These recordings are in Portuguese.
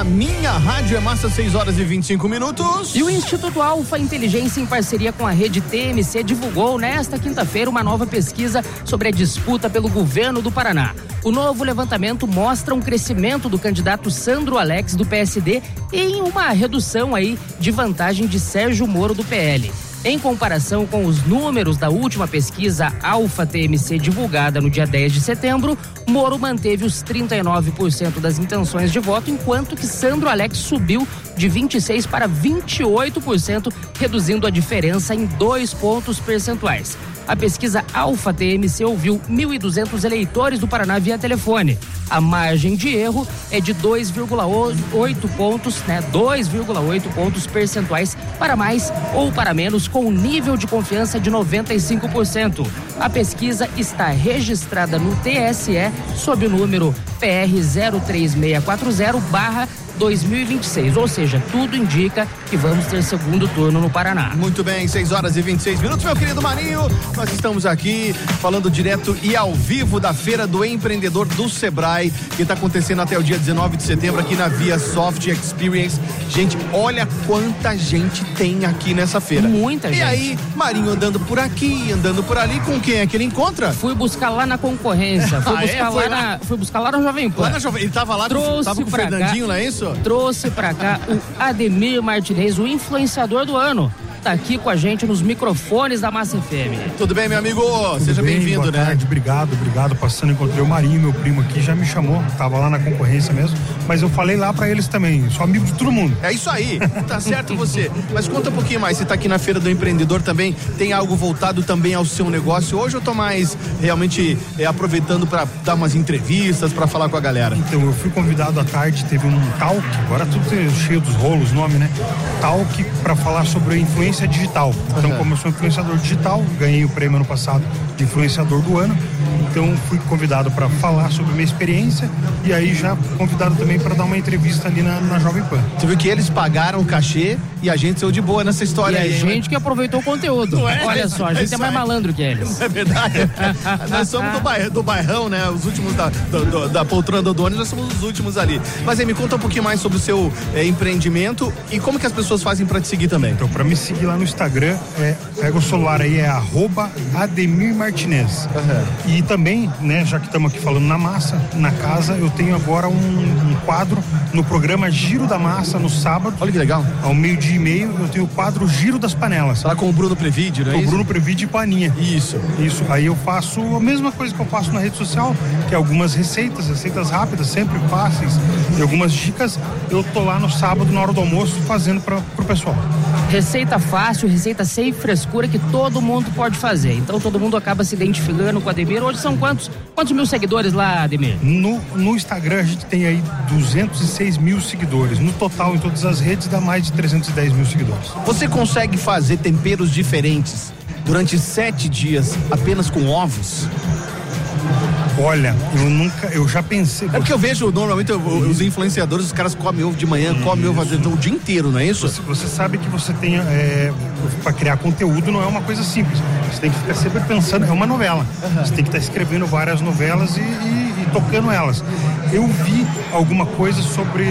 minha rádio é massa, 6h25. E o Instituto Alfa Inteligência, em parceria com a rede TMC, divulgou nesta quinta-feira uma nova pesquisa sobre a disputa pelo governo do Paraná. O novo levantamento mostra um crescimento do candidato Sandro Alex, do PSD, e uma redução aí de vantagem de Sérgio Moro, do PL. Em comparação com os números da última pesquisa Alfa TMC divulgada no dia 10 de setembro, Moro manteve os 39% das intenções de voto, enquanto que Sandro Alex subiu de 26% para 28%, reduzindo a diferença em 2 pontos percentuais. A pesquisa Alfa TMC ouviu 1.200 eleitores do Paraná via telefone. A margem de erro é de 2,8 pontos, 2,8 pontos percentuais para mais ou para menos, com nível de confiança de 95%. A pesquisa está registrada no TSE sob o número PR 03640/2026, ou seja, tudo indica que vamos ter segundo turno no Paraná. Muito bem, 6h26, meu querido Marinho. Nós estamos aqui falando direto e ao vivo da Feira do Empreendedor do Sebrae, que está acontecendo até o dia 19 de setembro aqui na Via Soft Experience. Gente, olha quanta gente tem aqui nessa feira. Muita gente. E aí, Marinho andando por aqui, andando por ali, com quem é que ele encontra? Fui buscar lá na concorrência, fui buscar lá na Jovem Pan. Lá na Jovem, ele tava lá, tava com o Fernandinho, não é isso? Trouxe pra cá o Ademir Martinez, o influenciador do ano. Tá aqui com a gente nos microfones da Massa FM. Tudo bem, meu amigo? Seja bem-vindo, boa tarde, obrigado. Passando, encontrei o Marinho, meu primo aqui, já me chamou, tava lá na concorrência mesmo, mas eu falei lá pra eles também, sou amigo de todo mundo. É isso aí, tá certo você. Mas conta um pouquinho mais, você tá aqui na Feira do Empreendedor também, tem algo voltado também ao seu negócio? Hoje eu tô mais realmente aproveitando pra dar umas entrevistas, pra falar com a galera. Então, eu fui convidado à tarde, teve um talk, agora tudo cheio dos rolos, nome, né? Talk pra falar sobre a influência digital. Então, como eu sou influenciador digital, ganhei o prêmio ano passado de influenciador do ano, então fui convidado para falar sobre minha experiência e aí já convidado também para dar uma entrevista ali na Jovem Pan. Você viu que eles pagaram o cachê e a gente saiu de boa nessa história aí. E a gente que aproveitou o conteúdo. Olha só, a gente é mais malandro que eles. É verdade. Nós somos do bairrão, né? Os últimos da poltrona do ônibus, nós somos os últimos ali. Mas aí, me conta um pouquinho mais sobre o seu empreendimento e como que as pessoas fazem para te seguir também. Então, para me seguir lá no Instagram, pega o celular aí, é @Ademir Martinez. E também, né, já que estamos aqui falando na massa, na casa, eu tenho agora um quadro no programa Giro da Massa, no sábado. Olha que legal. Ao 12:30, eu tenho o quadro Giro das Panelas. Lá com o Bruno Previde, né? Com o Bruno Previde e Paninha. Isso. Aí eu faço a mesma coisa que eu faço na rede social, que é algumas receitas rápidas, sempre fáceis, e algumas dicas. Eu tô lá no sábado, na hora do almoço, fazendo pro pessoal. Receita fácil, receita sem frescura, que todo mundo pode fazer. Então todo mundo acaba se identificando com o Ademir. Hoje são quantos mil seguidores lá, Ademir? No Instagram a gente tem aí 206 mil seguidores. No total, em todas as redes, dá mais de 310 mil seguidores. Você consegue fazer temperos diferentes durante 7 dias apenas com ovos? Olha, eu já pensei. É porque eu vejo normalmente os influenciadores, os caras comem ovo de manhã, comem ovo o dia inteiro, não é isso? Você sabe que você tem, para criar conteúdo não é uma coisa simples. Você tem que ficar sempre pensando, é uma novela. Você tem que estar escrevendo várias novelas e tocando elas. Eu vi alguma coisa sobre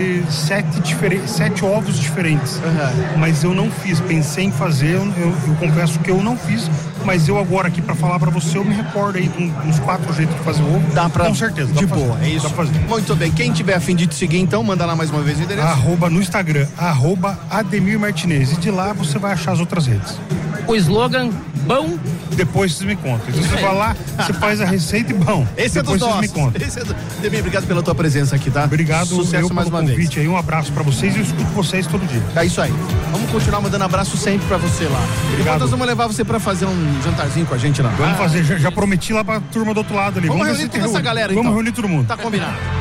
7 ovos diferentes, mas eu não fiz. Pensei em fazer, eu confesso que eu não fiz, mas eu agora aqui para falar para você, eu me recordo aí de uns 4 jeitos de fazer ovo. Dá pra, com certeza. De boa, é isso. Dá pra fazer. Muito bem. Quem tiver a fim de te seguir, então, manda lá mais uma vez o endereço. No Instagram, @Ademir Martinez. E de lá você vai achar as outras redes. O slogan, bom. Depois vocês me contam. Então você vai lá, você faz a receita e bom. Esse é dos nossos. Ademir, obrigado pela tua presença aqui, tá? Obrigado. Sucesso mais uma vez. Aí, um abraço pra vocês e eu escuto vocês todo dia. É isso aí. Vamos continuar mandando abraço sempre pra você lá. Obrigado. Nós vamos levar você pra fazer um jantarzinho com a gente lá. Vamos fazer, já prometi lá pra turma do outro lado ali. Vamos reunir toda essa galera, então. Vamos reunir todo mundo. Tá combinado.